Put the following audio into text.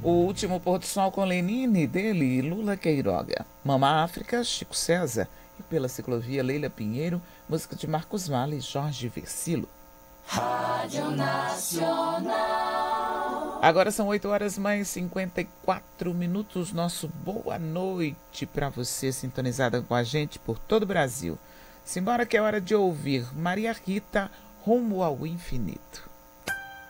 O Último Pôr do Sol com Lenine, dele e Lula Queiroga. Mama África, Chico César. E pela ciclovia Leila Pinheiro, música de Marcos Valle e Jorge Versilo. Rádio Nacional. Agora são 8 horas mais 54 minutos. Nosso boa noite para você sintonizada com a gente por todo o Brasil. Simbora que é hora de ouvir Maria Rita, Rumo ao Infinito.